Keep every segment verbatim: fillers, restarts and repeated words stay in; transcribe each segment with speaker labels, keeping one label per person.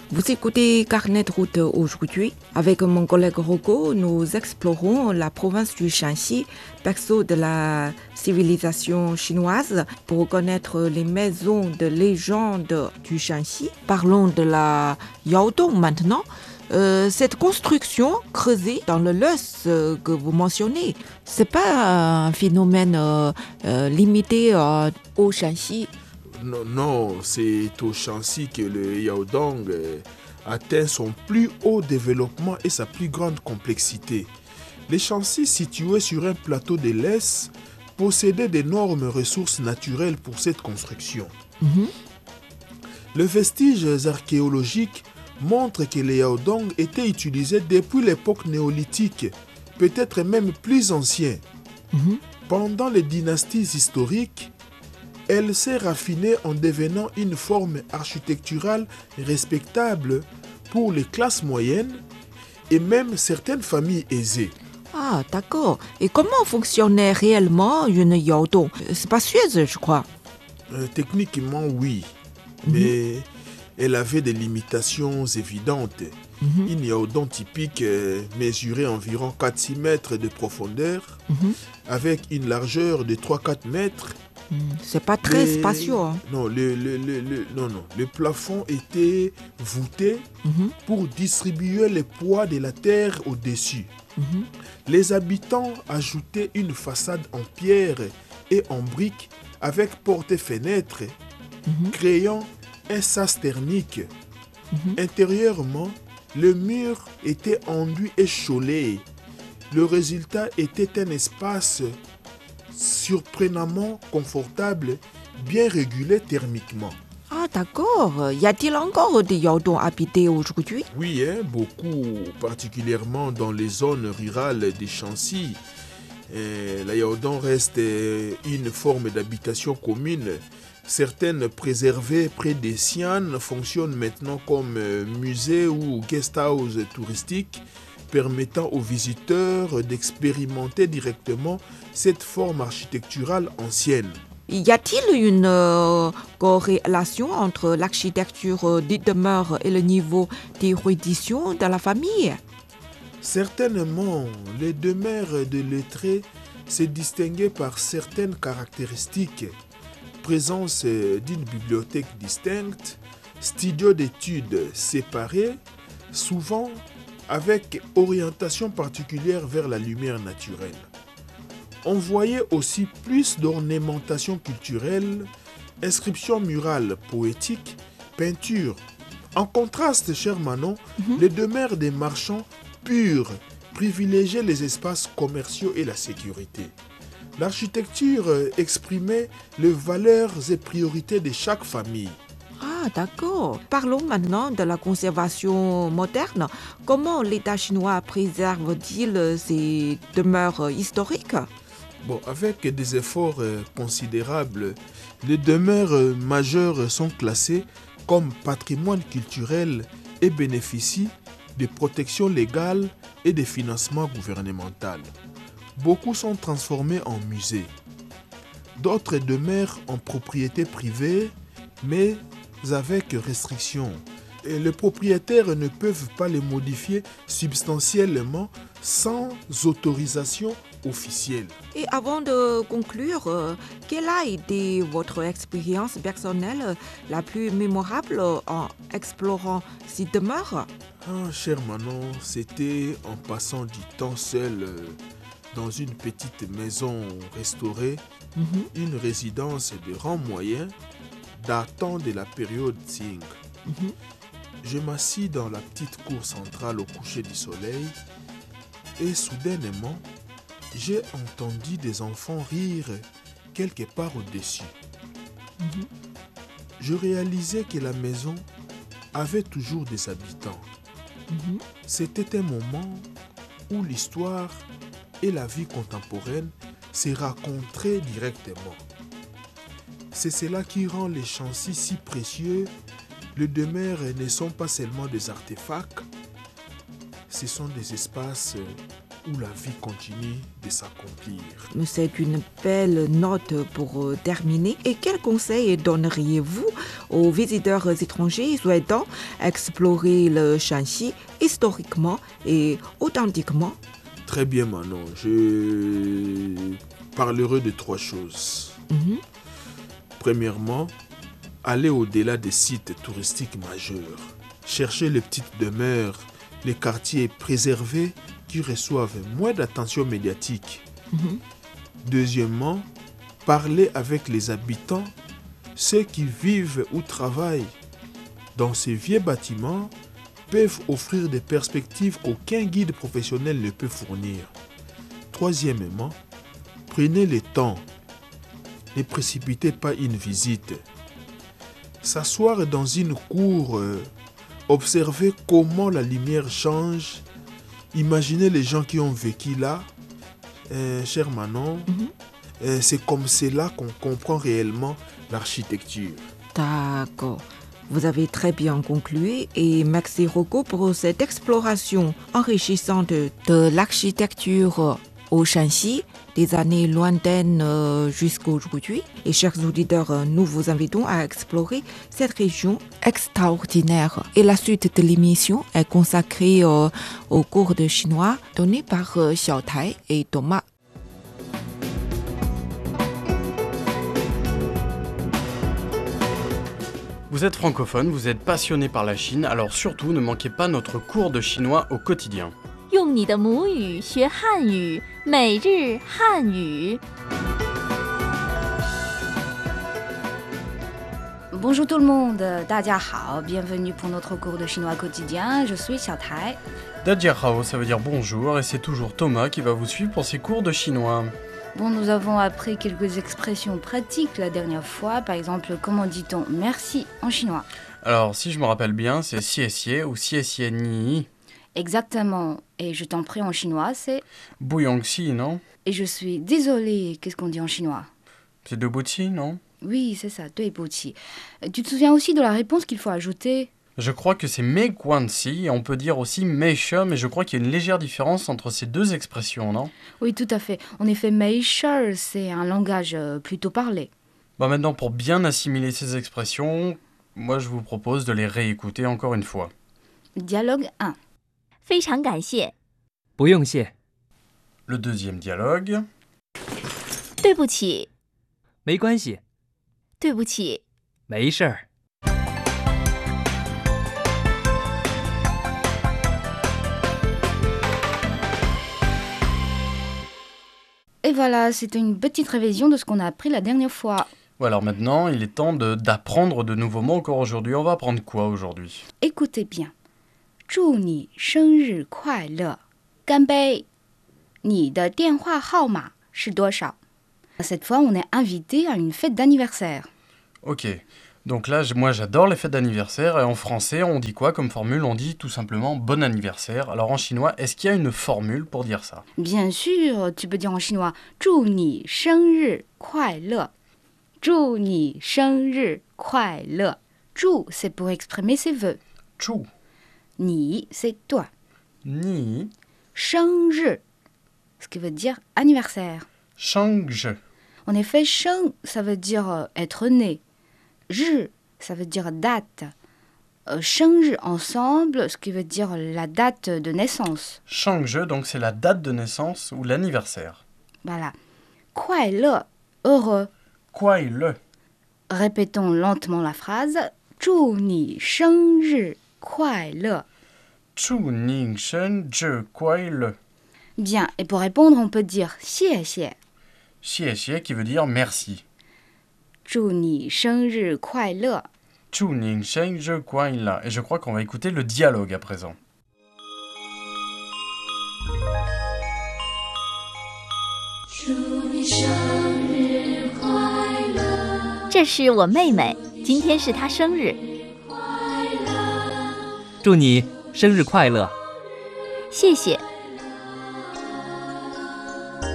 Speaker 1: Vous écoutez Carnet de route aujourd'hui. Avec mon collègue Rocco, nous explorons la province du Shanxi, berceau de la civilisation chinoise, pour connaître les maisons de légende du Shanxi. Parlons de la Yaodong maintenant. Euh, cette construction creusée dans le loess euh, que vous mentionnez, c'est pas un phénomène euh, euh, limité euh, au Shanxi.
Speaker 2: Non, non, c'est au Shanxi que le Yaodong euh, atteint son plus haut développement et sa plus grande complexité. Le Shanxi, situé sur un plateau de l'Est, possédait d'énormes ressources naturelles pour cette construction.
Speaker 1: Mm-hmm.
Speaker 2: Les vestiges archéologiques montrent que le Yaodong était utilisé depuis l'époque néolithique, peut-être même plus ancien.
Speaker 1: Mm-hmm.
Speaker 2: Pendant les dynasties historiques, elle s'est raffinée en devenant une forme architecturale respectable pour les classes moyennes et même certaines familles aisées.
Speaker 1: Ah, d'accord. Et comment fonctionnait réellement une Yaodong? Spacieuse, je crois.
Speaker 2: Euh, techniquement, oui,
Speaker 1: Mhm.
Speaker 2: mais elle avait des limitations évidentes.
Speaker 1: Mhm.
Speaker 2: Une Yaodong typique euh, mesurait environ quatre à six mètres de profondeur,
Speaker 1: Mhm.
Speaker 2: avec une largeur de trois à quatre mètres.
Speaker 1: Mm, c'est pas très
Speaker 2: Les-
Speaker 1: spacieux. Hein.
Speaker 2: Non, le, le, le, le- non, non. Le plafond était voûté
Speaker 1: Mhm.
Speaker 2: pour distribuer le poids de la terre au-dessus.
Speaker 1: Mhm.
Speaker 2: Les habitants ajoutaient une façade en pierre et en briques avec porte et fenêtre,
Speaker 1: Mhm.
Speaker 2: créant un sas thermique.
Speaker 1: Mhm.
Speaker 2: Intérieurement, le mur était enduit et chaulé. Le résultat était un espace surprenamment confortable, bien régulé thermiquement.
Speaker 1: Ah, d'accord. Y a-t-il encore des Yaodong habités aujourd'hui?
Speaker 2: Oui, hein, beaucoup, particulièrement dans les zones rurales des Shanxi. Euh, la Yaodong reste euh, une forme d'habitation commune. Certaines préservées près des Xi'an fonctionnent maintenant comme euh, musées ou guest house touristiques, permettant aux visiteurs d'expérimenter directement cette forme architecturale ancienne.
Speaker 1: Y a-t-il une euh, corrélation entre l'architecture euh, des demeures et le niveau d'érudition de la famille?
Speaker 2: Certainement, les demeures de lettrés se distinguaient par certaines caractéristiques. Présence euh, d'une bibliothèque distincte, studio d'études séparés, souvent avec orientation particulière vers la lumière naturelle. On voyait aussi plus d'ornementation culturelle, inscriptions murales poétiques, peintures. En contraste, cher Manon,
Speaker 1: Mhm.
Speaker 2: les demeures des marchands purs privilégiaient les espaces commerciaux et la sécurité. L'architecture euh, exprimait les valeurs et priorités de chaque famille.
Speaker 1: Ah, d'accord. Parlons maintenant de la conservation moderne. Comment l'État chinois préserve-t-il ces demeures historiques?
Speaker 2: Bon, avec des efforts euh, considérables, les demeures euh, majeures sont classées comme patrimoine culturel et bénéficient de protections légales et de financements gouvernementaux. Beaucoup sont transformés en musées. D'autres demeurent en propriété privée, mais avec restrictions. Et les propriétaires ne peuvent pas les modifier substantiellement sans autorisation officielle.
Speaker 1: Et avant de conclure, euh, quelle a été votre expérience personnelle la plus mémorable en explorant ces demeures?
Speaker 2: Ah, cher Manon, c'était en passant du temps seul euh, dans une petite maison restaurée,
Speaker 1: Mhm.
Speaker 2: une résidence de rang moyen datant de la période Qing.
Speaker 1: Mhm.
Speaker 2: Je m'assis dans la petite cour centrale au coucher du soleil et soudainement, j'ai entendu des enfants rire quelque part au-dessus.
Speaker 1: Mhm.
Speaker 2: Je réalisais que la maison avait toujours des habitants.
Speaker 1: Mhm.
Speaker 2: C'était un moment où l'histoire et la vie contemporaine se racontaient directement. C'est cela qui rend les Shanxi si précieux. Les demeures ne sont pas seulement des artefacts, ce sont des espaces où la vie continue de s'accomplir.
Speaker 1: C'est une belle note pour terminer. Et quels conseils donneriez-vous aux visiteurs étrangers souhaitant explorer le Shanxi historiquement et authentiquement?
Speaker 2: Très bien Manon, je parlerai de trois choses.
Speaker 1: Mm-hmm.
Speaker 2: Premièrement, aller au-delà des sites touristiques majeurs. Chercher les petites demeures, les quartiers préservés qui reçoivent moins d'attention médiatique.
Speaker 1: Mm-hmm.
Speaker 2: Deuxièmement, parler avec les habitants, ceux qui vivent ou travaillent dans ces vieux bâtiments peuvent offrir des perspectives qu'aucun guide professionnel ne peut fournir. Troisièmement, prenez le temps. Ne précipitez pas une visite. S'asseoir dans une cour, euh, observer comment la lumière change, imaginez les gens qui ont vécu là. Euh, cher Manon,
Speaker 1: Mm-hmm.
Speaker 2: euh, c'est comme cela qu'on comprend réellement l'architecture.
Speaker 1: D'accord. Vous avez très bien conclu et merci Rocco pour cette exploration enrichissante de l'architecture au Shanxi, des années lointaines jusqu'à aujourd'hui. Et chers auditeurs, nous vous invitons à explorer cette région extraordinaire. Et la suite de l'émission est consacrée au, au cours de chinois donné par Xiao Tai et Thomas.
Speaker 3: Vous êtes francophone, vous êtes passionné par la Chine, alors surtout ne manquez pas notre cours de chinois au quotidien.
Speaker 4: 用你的母语学汉语，每日汉语。
Speaker 5: Bonjour tout le monde, 大家好, bienvenue pour notre cours de chinois quotidien, je suis Xiao Tai.
Speaker 3: Dajiahao, ça veut dire bonjour, et c'est toujours Thomas qui va vous suivre pour ses cours de chinois.
Speaker 5: Bon, nous avons appris quelques expressions pratiques la dernière fois, par exemple, comment dit-on merci en chinois?
Speaker 3: Alors, si je me rappelle bien, c'est xie xie ou xie xie ni.
Speaker 5: Exactement, et je t'en prie en chinois, c'est...
Speaker 3: Buyongxi, non?
Speaker 5: Et je suis désolée, qu'est-ce qu'on dit en chinois?
Speaker 3: C'est debuqi, non?
Speaker 5: Oui, c'est ça, duibuqi. Tu te souviens aussi de la réponse qu'il faut ajouter?
Speaker 3: Je crois que c'est meiguanxi, et on peut dire aussi meishe, mais je crois qu'il y a une légère différence entre ces deux expressions, non?
Speaker 5: Oui, tout à fait. En effet, meishe, c'est un langage euh, plutôt parlé.
Speaker 3: Bah maintenant, pour bien assimiler ces expressions, moi je vous propose de les réécouter encore une fois.
Speaker 5: Dialogue un.
Speaker 4: 非常感谢，
Speaker 6: 不用谢，
Speaker 3: Le deuxième dialogue.
Speaker 4: 对不起，
Speaker 6: 没关系，
Speaker 4: 对不起，
Speaker 6: 没事儿。
Speaker 5: Et voilà, c'était une petite révision de ce qu'on a appris la dernière fois.
Speaker 3: Ouais, alors maintenant, il est temps de- d'apprendre de nouveaux mots encore aujourd'hui. On va apprendre quoi aujourd'hui?
Speaker 5: Écoutez bien. 祝你生日快乐，干杯。你的电话号码是多少？ Cette fois, on est invité à une fête d'anniversaire.
Speaker 3: Ok, donc là, j- moi j'adore les fêtes d'anniversaire et en français, on dit quoi comme formule? On dit tout simplement bon anniversaire. Alors en chinois, est-ce qu'il y a une formule pour dire ça?
Speaker 5: Bien sûr, tu peux dire en chinois 祝你生日快乐。祝你生日快乐。祝 c'est pour exprimer ses vœux.
Speaker 3: Chu,
Speaker 5: 你 c'est toi.
Speaker 3: ni,
Speaker 5: 生日 ce qui veut dire anniversaire.
Speaker 3: shangzhe.
Speaker 5: En effet, sheng, ça veut dire euh, être né. Zhi, ça veut dire date. Euh, Shengri ensemble, ce qui veut dire la date de naissance.
Speaker 3: Shangzhe, donc c'est la date de naissance ou l'anniversaire.
Speaker 5: Voilà. Kuai le, heureux.
Speaker 3: Kuai le.
Speaker 5: Répétons lentement la phrase. 祝你生日快乐.
Speaker 3: Chu ning shen zhe kuai le.
Speaker 5: Bien, et pour répondre, on peut dire 谢谢.
Speaker 3: Xie xie qui veut dire merci.
Speaker 5: 祝你生日快乐.
Speaker 3: Chu ning shen zhe kuai la. Et je crois qu'on va écouter le dialogue à présent.
Speaker 4: 这是我妹妹，今天是她生日，
Speaker 6: 祝你生日快乐！
Speaker 4: 谢谢。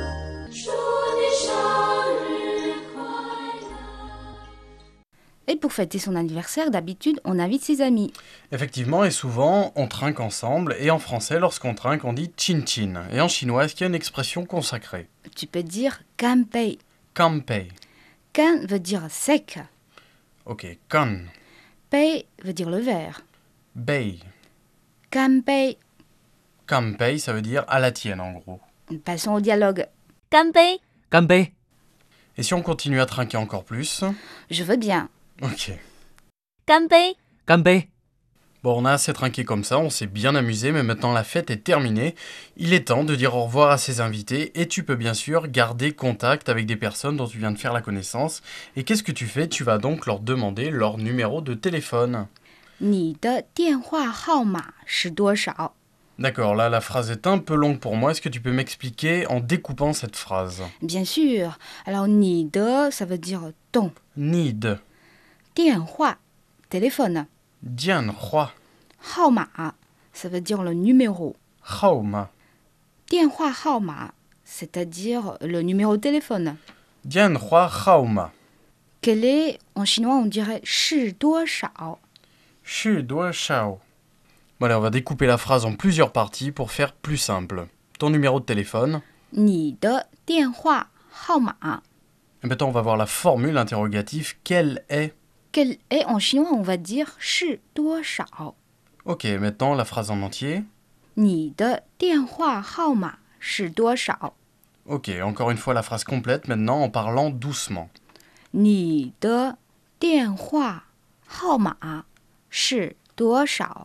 Speaker 5: Et pour pour fêter son anniversaire, d'habitude, on invite ses amis.
Speaker 3: Effectivement, et souvent, on trinque ensemble. Et en français, lorsqu'on trinque, on dit chin chin. Et en chinois, est-ce qu'il y a une expression consacrée?
Speaker 5: Tu peux dire kanpei.
Speaker 3: Kanpei.
Speaker 5: Kan veut dire sec.
Speaker 3: Ok, kan.
Speaker 5: Pei veut dire le verre.
Speaker 3: Bei.
Speaker 5: Kanpei.
Speaker 3: Kanpei, ça veut dire à la tienne, en gros.
Speaker 5: Passons au dialogue.
Speaker 4: 干杯！
Speaker 6: 干杯！
Speaker 3: Et si on continue à trinquer encore plus?
Speaker 5: Je veux bien.
Speaker 3: Ok.
Speaker 4: 干杯！
Speaker 6: 干杯！
Speaker 3: Bon, on a assez trinqué comme ça, on s'est bien amusé, mais maintenant la fête est terminée. Il est temps de dire au revoir à ses invités, et tu peux bien sûr garder contact avec des personnes dont tu viens de faire la connaissance. Et qu'est-ce que tu fais? Tu vas donc leur demander leur numéro de téléphone.
Speaker 5: 你的电话号码是多少？
Speaker 3: D'accord, là la phrase est un peu longue pour moi, est-ce que tu peux m'expliquer en découpant cette phrase?
Speaker 5: Bien sûr. Alors, 你的, ça veut dire ton.
Speaker 3: Need.
Speaker 5: 电话, téléphone.
Speaker 3: Dian Hua.
Speaker 5: 号码, ça veut dire le numéro.
Speaker 3: Haoma.
Speaker 5: 电话号码, c'est-à-dire le numéro de téléphone.
Speaker 3: Dian Hua Haoma.
Speaker 5: Quel est, en chinois, on dirait 是多少?
Speaker 3: Shu Dua Shao. Bon allez, on va découper la phrase en plusieurs parties pour faire plus simple. Ton numéro de téléphone.
Speaker 5: 你的电话号码.
Speaker 3: Et maintenant on va voir la formule interrogative. Quelle est?
Speaker 5: Quel est, en chinois, on va dire 是多少?
Speaker 3: Ok, maintenant la phrase en entier.
Speaker 5: 你的电话号码是多少?
Speaker 3: Ok, encore une fois la phrase complète maintenant en parlant doucement.
Speaker 5: 你的电话号码是多少?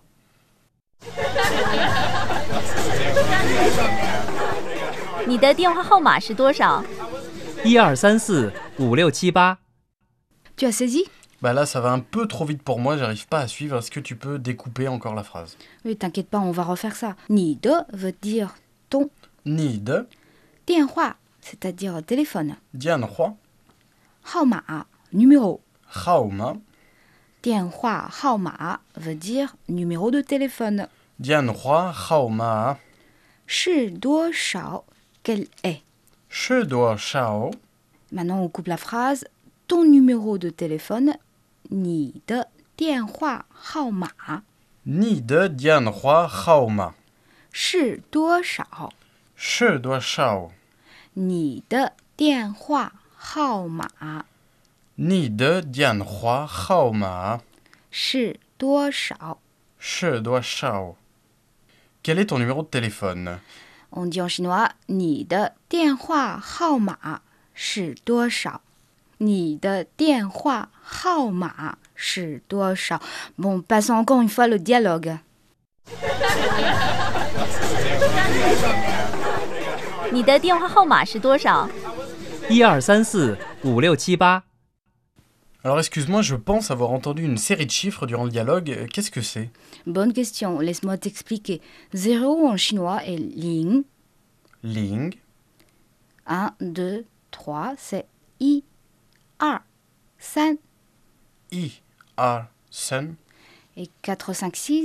Speaker 4: 你的电话号码是多少？
Speaker 6: 一二三四五六七八。
Speaker 5: Tu as saisi?
Speaker 3: Bah là ça va un peu trop vite pour moi, j'arrive pas à suivre. Est-ce que tu peux découper encore la phrase?
Speaker 5: Oui, t'inquiète pas, on va refaire ça. 你的 veut dire ton.
Speaker 3: Need.
Speaker 5: 电话, c'est-à-dire téléphone.
Speaker 3: Dian Hua.
Speaker 5: 号码, numéro.
Speaker 3: Haoma.
Speaker 5: 电话号码 veut dire numéro de téléphone.
Speaker 3: Dian Hua Haoma.
Speaker 5: 是多少? Quel est?
Speaker 3: She Dua Shao.
Speaker 5: Maintenant, on coupe la phrase. Ton numéro de téléphone. 你的电话号码
Speaker 3: Need Dian Hua Haoma.
Speaker 5: 是多少?
Speaker 3: She Dua Shao.
Speaker 5: 你的电话号码
Speaker 3: Need Dian Hua Haoma.
Speaker 5: 是多少?
Speaker 3: She Dua Shao. Quel est ton numéro de téléphone?
Speaker 5: On dit en chinois, 你的电话号码是多少? 你的电话号码是多少? Bon, passons encore une fois le dialogue.
Speaker 4: 你的电话号码是多少？
Speaker 6: 一二三四五六七八。
Speaker 3: Alors excuse-moi, je pense avoir entendu une série de chiffres durant le dialogue. Qu'est-ce que c'est?
Speaker 5: Bonne question, laisse-moi t'expliquer. Zéro en chinois est ling.
Speaker 3: Ling.
Speaker 5: un, deux, trois, c'est i, a, san.
Speaker 3: I. A. Sen.
Speaker 5: Et quatre, cinq, six,